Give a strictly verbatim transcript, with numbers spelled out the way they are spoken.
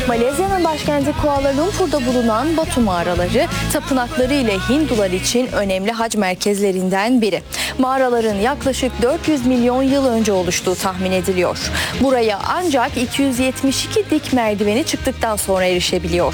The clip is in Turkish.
Malezya'nın başkenti Kuala Lumpur'da bulunan Batu mağaraları, tapınakları ile Hindular için önemli hac merkezlerinden biri. Mağaraların yaklaşık dört yüz milyon yıl önce oluştuğu tahmin ediliyor. Buraya ancak iki yüz yetmiş iki dik merdiveni çıktıktan sonra erişebiliyor.